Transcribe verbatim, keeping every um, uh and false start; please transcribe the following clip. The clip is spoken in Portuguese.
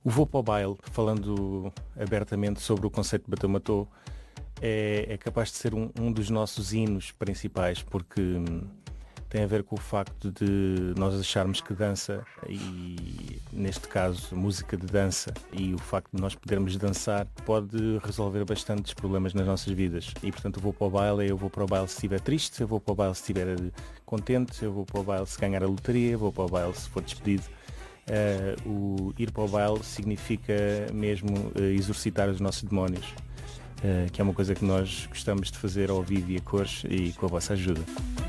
O Vou para o Baile, falando abertamente sobre o conceito de Bateu Matou, é, é capaz de ser um, um dos nossos hinos principais, porque hum, tem a ver com o facto de nós acharmos que dança, e neste caso música de dança, e o facto de nós podermos dançar pode resolver bastantes problemas nas nossas vidas. E portanto eu vou para o baile, eu vou para o baile se estiver triste, eu vou para o baile se estiver contente, eu vou para o baile se ganhar a lotaria, eu vou para o baile se for despedido. Uh, o ir para o baile significa mesmo uh, exorcitar os nossos demónios, uh, que é uma coisa que nós gostamos de fazer ao vivo e a cores e com a vossa ajuda.